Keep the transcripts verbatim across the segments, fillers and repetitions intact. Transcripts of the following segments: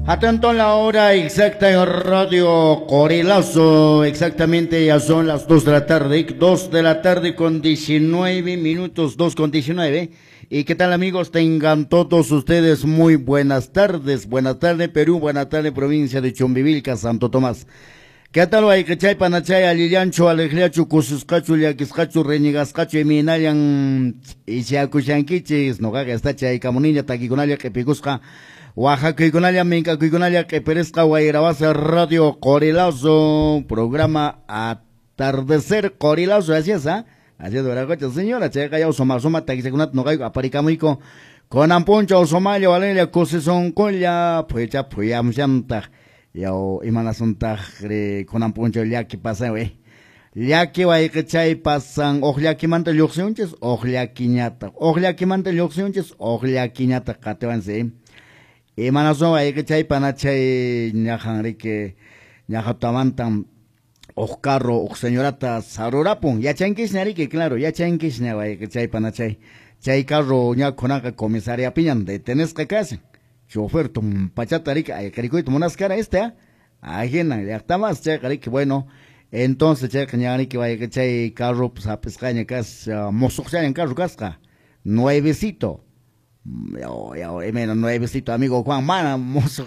Atento a la hora exacta en Radio Corilazo, exactamente ya son las dos de la tarde, dos de la tarde con diecinueve minutos, dos con diecinueve. ¿Y qué tal, amigos? Tengan todos ustedes muy buenas tardes, buenas tardes Perú, buenas tardes provincia de Chumbivilca, Santo Tomás. ¿Qué tal, hay que chay panachay, aliliancho, alegriacho, cususcacho, liaquiscacho, reñigascacho, eminayan, y si acuchanquichis, no gaga esta chay, camonilla, taquiconalia, que picusca, Oaxaca y Conalia, Minca y Conalia, que perezca, Guairabasa, Radio Corilazo, programa Atardecer Corilazo, así es, ¿ah? Así es, ¿verdad, señora? Che, callao, soma, soma, taquisecunat, no gaigo, aparicamuico, con amponcho, somalia, valeria, cosison, colla, pues ya, pues ya, mchanta, yao, imana sonta, con amponcho, ya que pasa, güey. Ya que va que chay pasan, ojla que manta luxionches, ojla quiñata, ojla que manta luxionches, ojla quiñata, catevanse. Y manazo hay que chay panachay ñajan que ñajatamantan o carro o señorata sarurapun ya chanquis que claro ya chanquis ne hay que chay panachay chay carro ña conaka comisaria piñan de tenés que casa chofer tum pachatarica hay que rico monas cara esta ajena ya está más chay que bueno entonces chay ñani que hay que chay carro pues a pescaña cas mosoxan en carro casca nuevecito. Yo, yo, menos nuevecito, amigo Juan, mana, mozo.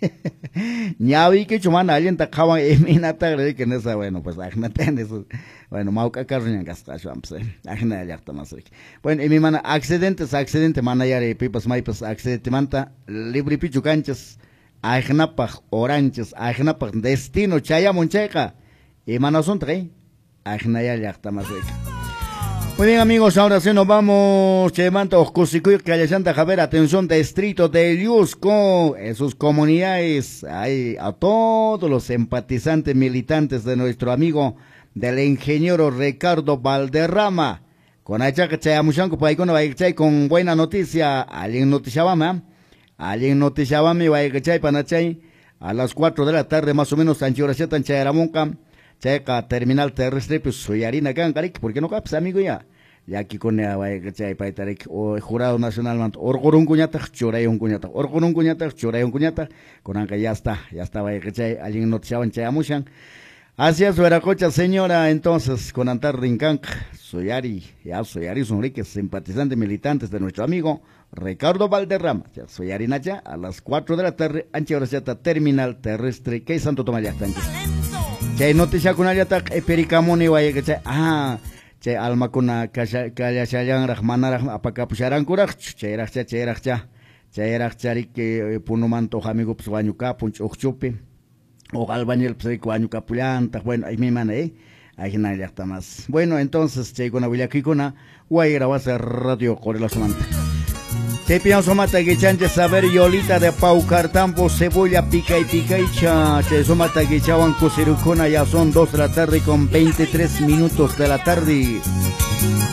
Ya vi que chumana, alguien te acaba de mirar, que no es bueno, pues, ajena, eso. Bueno, mauca carroña gascacho, pues, ajena, ya está más rico. Bueno, y mi mana, accidentes, accidente, mana, ya de pipas, maipas, accidente, manta, libre pichu canchas, ajena paj, oranches, ajena paj, destino, chaya, moncheca, y mana son tres, ajena, ya está más rico. Muy bien, amigos, ahora sí nos vamos. Chemanta, Oscusicuy, Calle Santa Javier, atención, distrito de Liusco, en sus comunidades, ahí, a todos los empatizantes militantes de nuestro amigo, del ingeniero Ricardo Valderrama. Con Achaca Chayamushanco, pues ahí con buena noticia, alguien noticiabama, alguien noticiabama, y va Panachay, a las cuatro de la tarde, más o menos, Sanchuraceta, en Chayaramonca. Checa terminal terrestre pues soy harina cancarik porque no caps amigo ya ya aquí con ya vaya que chay paitarik o jurado nacional manto orgorun cuñata choray un cuñata orgorun cuñata choray un cuñata con anca ya está ya está vaya que chay alguien no chaban chayamushan así es Veracocha señora entonces con antar rincan soy ari ya soy ari son riques simpatizantes militantes de nuestro amigo Ricardo Valderrama ya soy harina ya a las cuatro de la tarde ancha hora terminal terrestre que Santo Tomás ya está chay noticia con allá tak pericamoni vaya que chay ah chay alma kuna kaya kaya sayang rahmana rah apakah pusarang kurak chay rah chay chay rah chay chay rah cari que punumanto amigo pues bañuka punch okchupi o albañil pues bañuka pulanta bueno ahí mi mana eh ahí nada ya está más bueno entonces chay con abuela kikuna guayra va a ser Radio Corilazo manta. Te pienso mata que chanche saber yolita de paucar tampo cebolla pica y pica y cha. Te somata que chaban cocirucona ya son dos de la tarde con veintitrés minutos de la tarde.